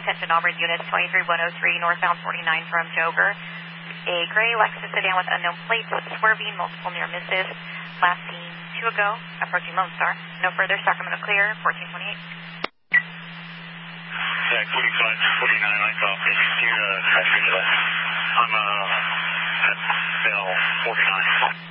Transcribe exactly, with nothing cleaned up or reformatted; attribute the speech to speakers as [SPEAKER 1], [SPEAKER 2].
[SPEAKER 1] attention Auburn units, twenty-three one oh three, northbound forty-nine from Joger. A gray Lexus sedan with unknown plates, swerving, multiple near misses. Last seen two ago, approaching Lone Star. No further, Sacramento clear, fourteen twenty-eight.
[SPEAKER 2] Yeah, forty-five forty-nine, I saw fifty-two, uh, I'm, uh, at Bell forty-nine.